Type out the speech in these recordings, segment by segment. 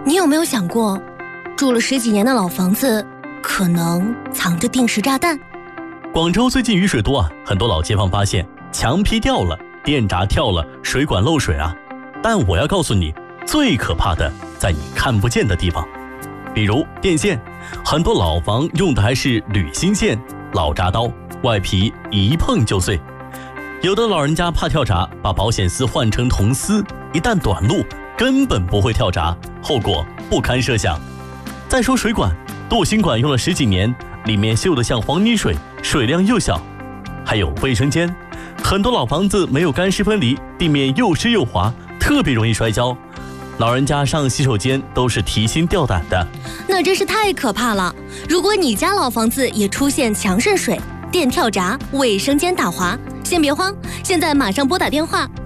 你有没有想过，住了10几年的老房子可能藏着定时炸弹？ 广州最近雨水多啊，很多老街坊发现墙皮掉了，电闸跳了，水管漏水啊。但我要告诉你，最可怕的在你看不见的地方。比如电线，很多老房用的还是铝芯线，老铡刀，外皮一碰就碎。有的老人家怕跳闸，把保险丝换成铜丝，一旦短路根本不会跳闸，后果不堪设想。再说水管，镀锌管用了10几年，里面锈得像黄泥水，水量又小。还有卫生间，很多老房子没有干湿分离，地面又湿又滑，特别容易摔跤。老人家上洗手间都是提心吊胆的， 那真是太可怕了。如果你家老房子也出现墙渗水、电跳闸、卫生间打滑，先别慌，现在马上拨打电话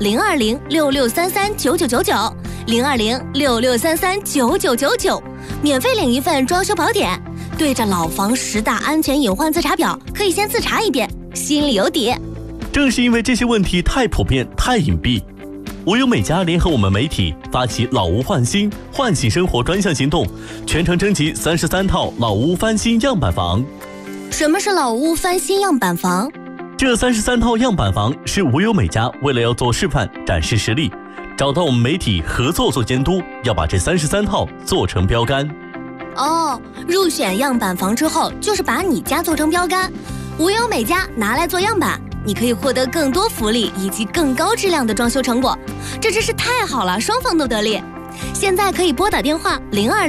020-6633-9999，020-6633-9999，免费领一份装修宝典，对着老房10大安全隐患自查表，可以先自查一遍，心里有底。 正是因为这些问题太普遍、太隐蔽，无忧美家联合我们媒体发起老屋换新、唤醒生活专项行动，全程征集33套老屋翻新样板房。 什么是老屋翻新样板房？ 这33套样板房是无忧美家为了要做示范展示实力，找到我们媒体合作做监督，要把这33套做成标杆。 入选样板房之后，就是把你家做成标杆，无忧美家拿来做样板，你可以获得更多福利以及更高质量的装修成果，这真是太好了，双方都得利。现在可以拨打电话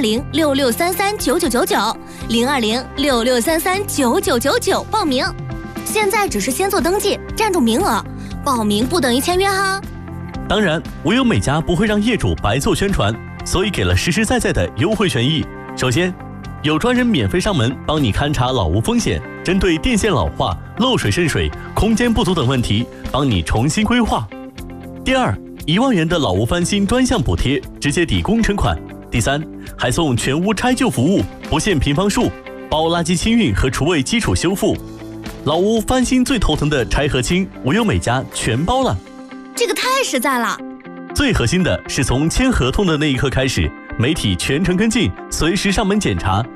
020-6633-9999，020-6633-9999报名。现在只是先做登记，占住名额，报名不等于签约哈。 当然，无忧美家不会让业主白做宣传，所以给了实实在在的优惠权益。首先，有专人免费上门帮你勘察老屋风险，针对电线老化、漏水渗水、空间不足等问题，帮你重新规划。第二，1万元的老屋翻新专项补贴，直接抵工程款。第三，还送全屋拆旧服务，不限平方数，包垃圾清运和厨卫基础修复。老屋翻新最头疼的拆和清，无忧美家全包了， 这个太实在了。 最核心的是从签合同的那一刻开始，媒体全程跟进，随时上门检查，